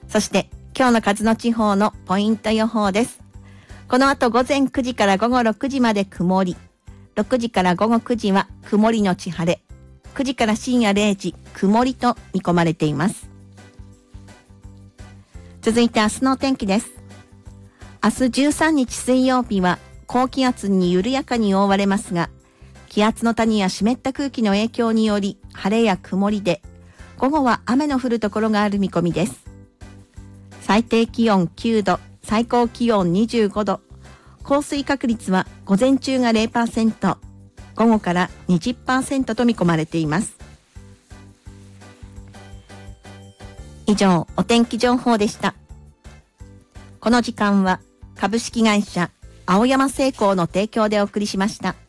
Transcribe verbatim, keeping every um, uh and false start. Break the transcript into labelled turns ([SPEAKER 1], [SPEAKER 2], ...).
[SPEAKER 1] そして今日の勝野地方のポイント予報です。この後午前くじから午後ろくじまで曇り、ろくじから午後くじは曇りのち晴れ、くじから深夜れいじ曇りと見込まれています。続いて明日のお天気です。明日じゅうさんにち水曜日は高気圧に緩やかに覆われますが、気圧の谷や湿った空気の影響により晴れや曇りで、午後は雨の降るところがある見込みです。最低気温きゅうど、最高気温にじゅうごど、降水確率は午前中が ゼロパーセント、午後から にじゅっパーセント と見込まれています。以上、お天気情報でした。この時間は株式会社青山製鋼の提供でお送りしました。